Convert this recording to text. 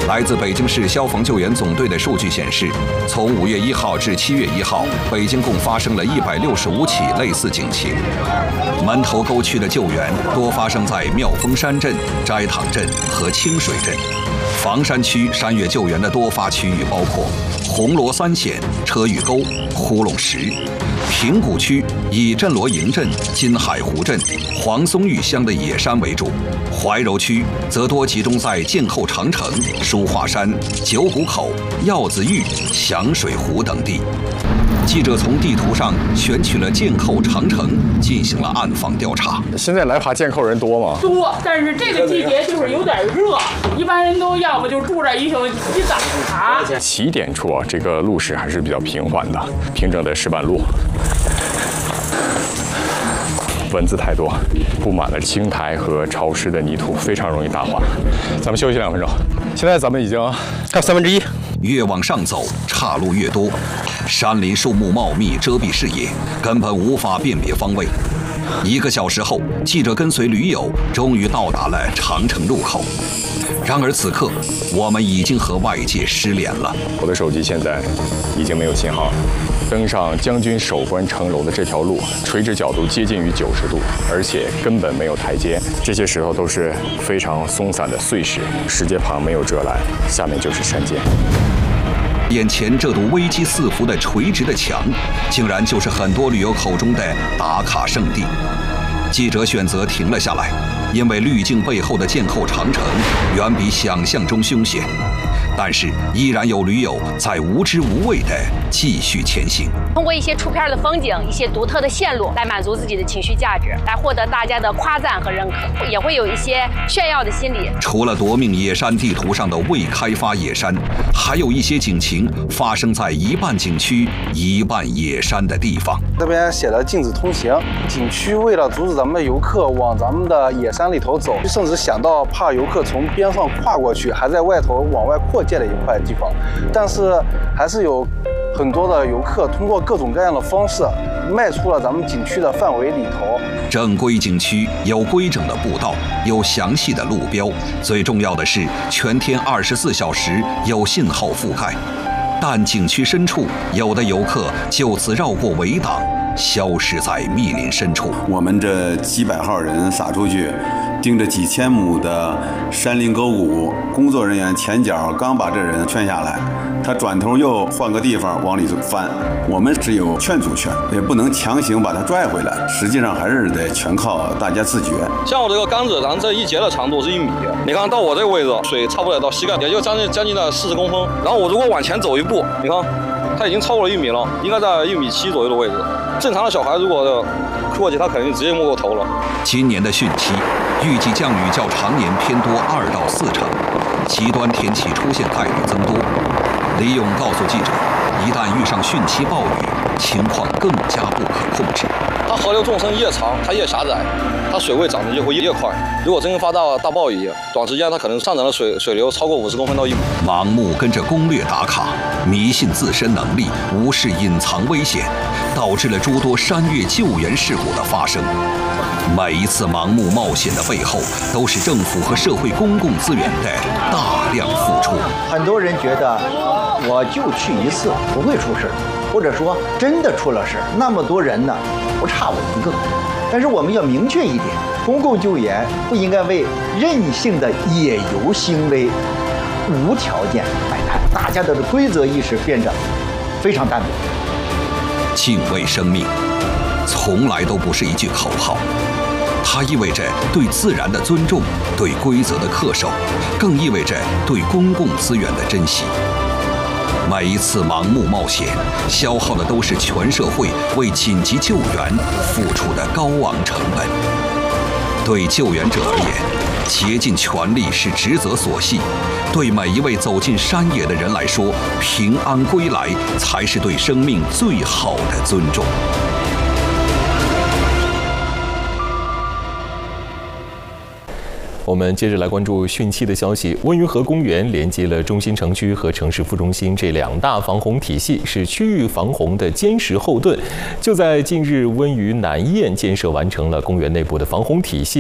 来自北京市消防救援总队的数据显示，从5月1号至7月1号，北京共发生了165起类似警情。门头沟区的救援多发生在妙峰山镇、斋堂镇和清水镇。房山区山岳救援的多发区域包括红螺3县、车峪沟、呼龙石。平谷区以镇罗营镇、金海湖镇、黄松峪乡的野山为主，怀柔区则多集中在涧后长城、书画山、九股口、药子峪、响水湖等地。记者从地图上选取了涧后长城，进行了暗访调查。 现在来爬涧后人多吗？ 多，但是这个季节就是有点热，一般人都要么就住这一宿洗澡爬。 起点处啊，这个路势还是比较平缓的，平整的石板路。蚊子太多，布满了青苔和潮湿的泥土，非常容易打滑。咱们休息2分钟。现在咱们已经还有1/3。 越往上走，岔路越多，山林树木茂密，遮蔽视野，根本无法辨别方位。1个小时后，记者跟随驴友终于到达了长城入口。然而此刻，我们已经和外界失联了。 我的手机现在已经没有信号了。登上将军守关城楼的这条路，垂直角度接近于90度，而且根本没有台阶。这些石头都是非常松散的碎石，石阶旁没有遮拦，下面就是山涧。 眼前这堵危机四伏的垂直的墙，竟然就是很多旅游口中的打卡圣地。记者选择停了下来，因为滤镜背后的涧后长城远比想象中凶险。但是依然有驴友在无知无畏地继续前行， 通过一些出片的风景、一些独特的线路来满足自己的情绪价值，来获得大家的夸赞和认可，也会有一些炫耀的心理。 除了夺命野山地图上的未开发野山，还有一些警情发生在一半景区一半野山的地方。 这边写了禁止通行，景区为了阻止咱们的游客往咱们的野山里头走，甚至想到怕游客从边上跨过去，还在外头往外扩建的一块地方，但是还是有很多的游客通过各种各样的方式迈出了咱们景区的范围里头。 正规景区有规整的步道，有详细的路标，最重要的是全天24小时有信号覆盖。但景区深处，有的游客就此绕过围挡，消失在密林深处。 我们这几百号人撒出去，盯着几千亩的山林沟谷，工作人员前脚刚把这人劝下来，他转头又换个地方往里翻。我们只有劝阻权，也不能强行把他拽回来，实际上还是得全靠大家自觉。 像我这个杆子，咱这一节的长度是1米，你看到我这个位置，水差不多到膝盖，也就将近的40公分。然后我如果往前走一步，你看，它已经超过了1米了，应该在1.7米左右的位置。正常的小孩如果过去，他肯定直接没过头了。 今年的汛期，预计降雨较常年偏多2到4成，极端天气出现概率增多。李勇告诉记者，一旦遇上汛期暴雨，情况更加不可控制。 它河流纵深越长，它越狭窄，它水位涨得就会越快。如果真发大暴雨，短时间它可能上涨的水流超过50公分到1米。 盲目跟着攻略打卡，迷信自身能力，无视隐藏危险，导致了诸多山岳救援事故的发生。每一次盲目冒险的背后，都是政府和社会公共资源的大量付出。 很多人觉得，我就去一次不会出事，或者说真的出了事，那么多人呢，不差我一个。但是我们要明确一点，公共救援不应该为任性的野游行为无条件买单，大家的规则意识变得非常淡薄。 敬畏生命，从来都不是一句口号。它意味着对自然的尊重，对规则的恪守，更意味着对公共资源的珍惜。每一次盲目冒险，消耗的都是全社会为紧急救援付出的高昂成本。对救援者而言，竭尽全力是职责所系；对每一位走进山野的人来说，平安归来才是对生命最好的尊重。 我们接着来关注汛期的消息。温榆河公园连接了中心城区和城市副中心这2大防洪体系，是区域防洪的坚实后盾。就在近日，温榆南堰建设完成了公园内部的防洪体系。